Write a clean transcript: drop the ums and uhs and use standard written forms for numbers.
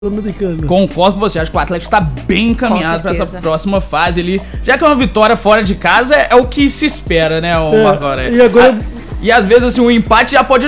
Sul-Americana. Concordo com você, acho que o Atlético tá bem encaminhado pra essa certeza. próxima fase ali. Já que é uma vitória fora de casa, é o que se espera, né, Marco Aurélio? e agora- E às vezes, assim, o empate já pode